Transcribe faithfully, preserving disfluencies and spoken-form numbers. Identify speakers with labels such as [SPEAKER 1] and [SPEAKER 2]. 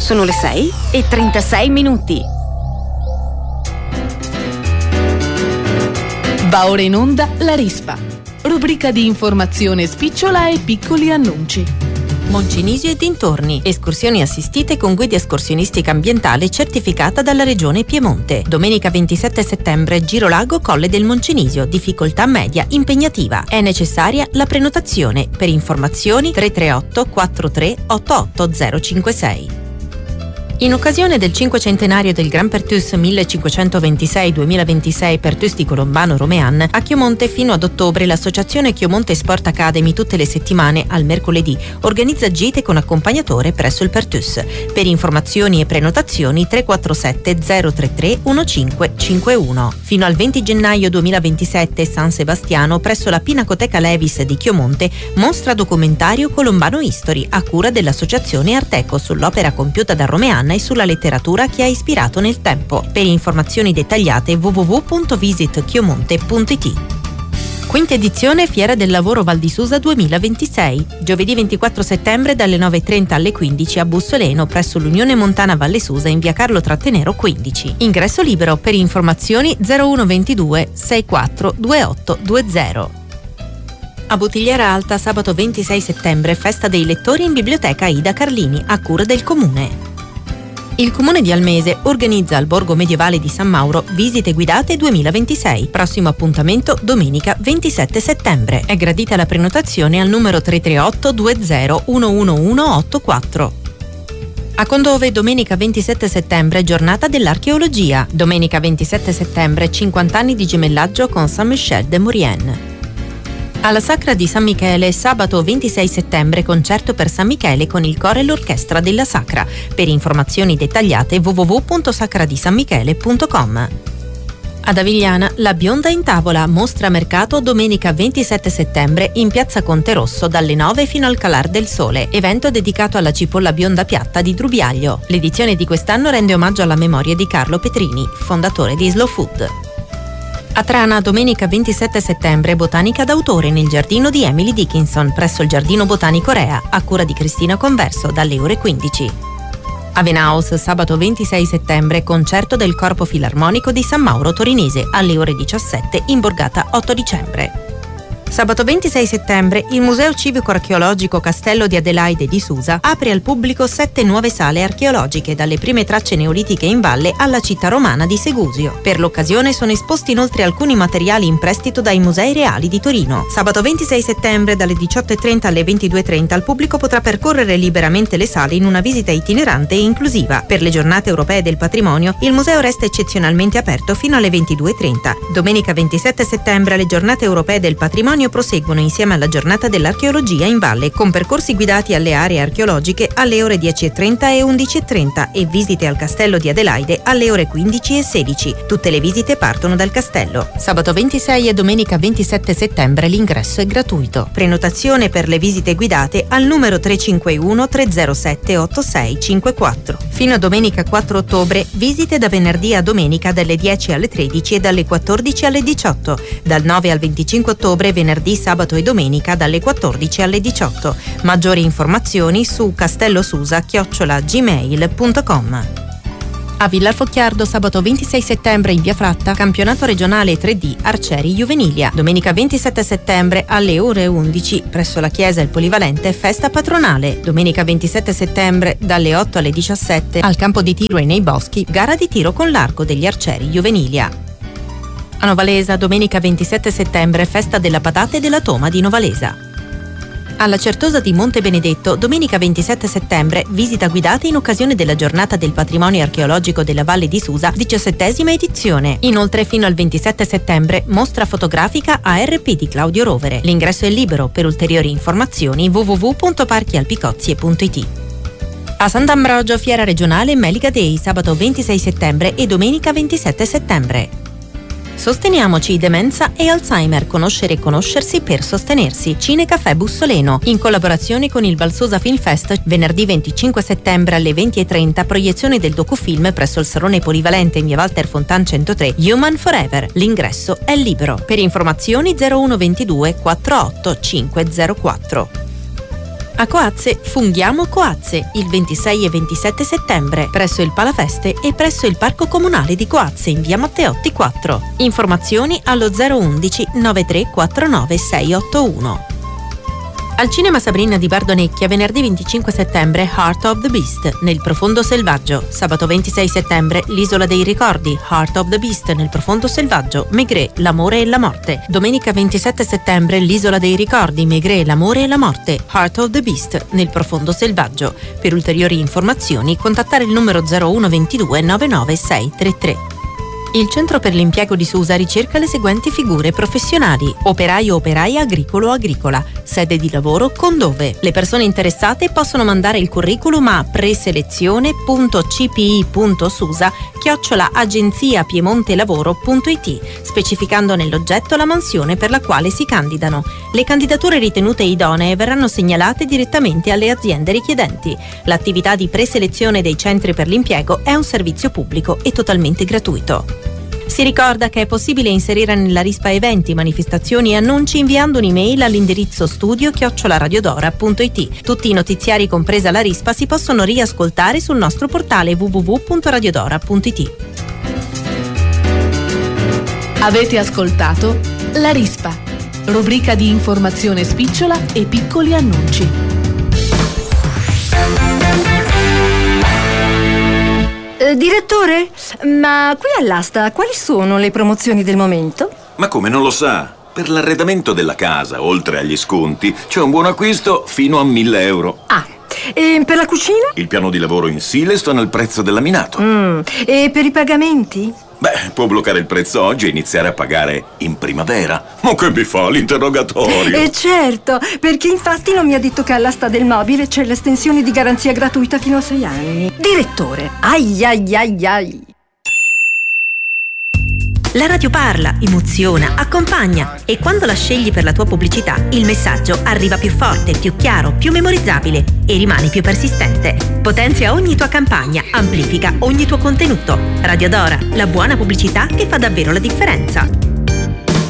[SPEAKER 1] Sono le sei e trentasei minuti.
[SPEAKER 2] Va ora in onda La Rispa, rubrica di informazione spicciola e piccoli annunci.
[SPEAKER 3] Moncenisio e dintorni. Escursioni assistite con guida escursionistica ambientale certificata dalla Regione Piemonte. Domenica ventisette settembre, Giro Lago Colle del Moncenisio. Difficoltà media impegnativa. È necessaria la prenotazione. Per informazioni tre tre otto quattro tre otto otto zero cinque sei. In occasione del cinquecentenario del Gran Pertus millecinquecentoventisei duemilaventisei Pertus di Colombano Romean, a Chiomonte fino ad ottobre l'associazione Chiomonte Sport Academy tutte le settimane, al mercoledì, organizza gite con accompagnatore presso il Pertus. Per informazioni e prenotazioni tre quattro sette zero tre tre uno cinque cinque uno. Fino al venti gennaio duemilaventisette San Sebastiano, presso la Pinacoteca Levis di Chiomonte, mostra documentario Colombano History a cura dell'associazione Arteco sull'opera compiuta da Romean e sulla letteratura che ha ispirato nel tempo. Per informazioni dettagliate w w w punto visit chiomonte punto i t. Quinta edizione Fiera del Lavoro Val di Susa duemilaventisei. Giovedì ventiquattro settembre dalle nove e trenta alle quindici a Bussoleno presso l'Unione Montana Valle Susa in via Carlo Trattenero quindici. Ingresso libero. Per informazioni zero uno ventidue sessantaquattro ventotto venti. A Bottigliera Alta sabato ventisei settembre Festa dei lettori in Biblioteca Ida Carlini a cura del Comune. Il Comune di Almese organizza al Borgo Medievale di San Mauro visite guidate duemilaventisei. Prossimo appuntamento domenica ventisette settembre. È gradita la prenotazione al numero tre tre otto due zero uno uno uno otto quattro. A Condove domenica ventisette settembre giornata dell'archeologia. Domenica ventisette settembre cinquanta anni di gemellaggio con Saint-Michel de Maurienne. Alla Sacra di San Michele sabato ventisei settembre concerto per San Michele con il coro e l'orchestra della Sacra. Per informazioni dettagliate w w w punto sacra di san michele punto com. Ad Avigliana la Bionda in tavola mostra mercato domenica ventisette settembre in piazza Conte Rosso dalle nove fino al calar del sole. Evento dedicato alla cipolla bionda piatta di Drubiaglio. L'edizione di quest'anno rende omaggio alla memoria di Carlo Petrini, fondatore di Slow Food. A Trana domenica ventisette settembre botanica d'autore nel giardino di Emily Dickinson presso il Giardino Botanico Rea a cura di Cristina Converso dalle ore quindici. A Venaus sabato ventisei settembre concerto del Corpo Filarmonico di San Mauro Torinese alle ore diciassette in borgata otto dicembre. Sabato ventisei settembre il Museo Civico Archeologico Castello di Adelaide di Susa apre al pubblico sette nuove sale archeologiche dalle prime tracce neolitiche in valle alla città romana di Segusio. Per l'occasione sono esposti inoltre alcuni materiali in prestito dai Musei Reali di Torino. Sabato ventisei settembre dalle diciotto e trenta alle ventidue e trenta il pubblico potrà percorrere liberamente le sale in una visita itinerante e inclusiva. Per le giornate europee del patrimonio il museo resta eccezionalmente aperto fino alle ventidue e trenta. Domenica ventisette settembre le giornate europee del patrimonio proseguono insieme alla giornata dell'archeologia in valle con percorsi guidati alle aree archeologiche alle ore dieci e trenta e undici e trenta e visite al castello di Adelaide alle ore quindici e sedici. Tutte le visite partono dal castello. Sabato ventisei e domenica ventisette settembre l'ingresso è gratuito. Prenotazione per le visite guidate al numero tre cinque uno tre zero sette otto sei cinque quattro. Fino a domenica quattro ottobre visite da venerdì a domenica dalle dieci alle tredici e dalle quattordici alle diciotto. Dal nove al venticinque ottobre venerdì, sabato e domenica dalle quattordici alle diciotto. Maggiori informazioni su castellosusa chiocciola gmail punto com. A Villarfocchiardo sabato ventisei settembre in via Fratta campionato regionale tre D Arcieri Juvenilia. Domenica ventisette settembre alle ore undici presso la chiesa Il Polivalente festa patronale. Domenica ventisette settembre dalle otto alle diciassette al campo di tiro e nei boschi gara di tiro con l'arco degli Arcieri Juvenilia. A Novalesa domenica ventisette settembre festa della patata e della toma di Novalesa. Alla Certosa di Monte Benedetto domenica ventisette settembre visita guidata in occasione della giornata del patrimonio archeologico della Valle di Susa, diciassettesima edizione. Inoltre fino al ventisette settembre mostra fotografica A R P di Claudio Rovere. L'ingresso è libero. Per ulteriori informazioni w w w punto parchi alpicozie punto i t. A Sant'Ambrogio fiera regionale Melica Day sabato ventisei settembre e domenica ventisette settembre. Sosteniamoci demenza e Alzheimer, conoscere e conoscersi per sostenersi. Cinecaffè Bussoleno, in collaborazione con il Valsosa Film Fest, venerdì venticinque settembre alle venti e trenta, proiezione del docufilm presso il Salone Polivalente in via Walter Fontan centotré, Human Forever. L'ingresso è libero. Per informazioni zero uno ventidue quattro otto cinque zero quattro. A Coazze funghiamo Coazze il ventisei e ventisette settembre presso il Palafeste e presso il Parco Comunale di Coazze in via Matteotti quattro. Informazioni allo zero undici novantatré quarantanove seicentottantuno. Al Cinema Sabrina di Bardonecchia venerdì venticinque settembre Heart of the Beast nel Profondo Selvaggio. Sabato ventisei settembre L'Isola dei Ricordi Heart of the Beast nel Profondo Selvaggio Maigret, l'amore e la morte. Domenica ventisette settembre L'Isola dei Ricordi Maigret, l'amore e la morte Heart of the Beast nel Profondo Selvaggio. Per ulteriori informazioni contattare il numero zero uno ventidue novantanove sei trentatré. Il Centro per l'Impiego di Susa ricerca le seguenti figure professionali: operaio o operaia agricolo o agricola, sede di lavoro con dove. Le persone interessate possono mandare il curriculum a preselezione punto c p i punto susa chiocciola agenzia piemonte lavoro punto i t, specificando nell'oggetto la mansione per la quale si candidano. Le candidature ritenute idonee verranno segnalate direttamente alle aziende richiedenti. L'attività di preselezione dei centri per l'impiego è un servizio pubblico e totalmente gratuito. Si ricorda che è possibile inserire nella rispa eventi, manifestazioni e annunci inviando un'email all'indirizzo studio chiocciola radiodora punto i t. Tutti i notiziari, compresa la rispa, si possono riascoltare sul nostro portale w w w punto radiodora punto i t.
[SPEAKER 2] Avete ascoltato La Rispa, rubrica di informazione spicciola e piccoli annunci.
[SPEAKER 4] Eh, direttore, ma qui all'asta quali sono le promozioni del momento?
[SPEAKER 5] Ma come, non lo sa? Per l'arredamento della casa, oltre agli sconti, c'è un buon acquisto fino a mille euro.
[SPEAKER 4] Ah, e per la cucina?
[SPEAKER 5] Il piano di lavoro in Silestone al prezzo del laminato.
[SPEAKER 4] Mm, e per i pagamenti?
[SPEAKER 5] Beh, può bloccare il prezzo oggi e iniziare a pagare in primavera. Ma che mi fa l'interrogatorio?
[SPEAKER 4] Eh certo, perché infatti non mi ha detto che all'asta del mobile c'è l'estensione di garanzia gratuita fino a sei anni. Direttore, ai ai ai ai.
[SPEAKER 3] La radio parla, emoziona, accompagna e quando la scegli per la tua pubblicità il messaggio arriva più forte, più chiaro, più memorizzabile e rimane più persistente. Potenzia ogni tua campagna, amplifica ogni tuo contenuto. Radio Dora, la buona pubblicità che fa davvero la differenza.